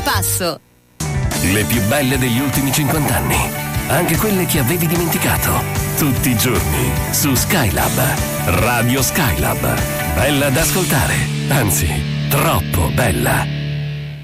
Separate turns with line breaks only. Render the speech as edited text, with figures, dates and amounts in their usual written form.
passo.
Le più belle degli ultimi 50 anni. Anche quelle che avevi dimenticato. Tutti i giorni su Skylab. Radio Skylab. Bella da ascoltare. Anzi, troppo bella.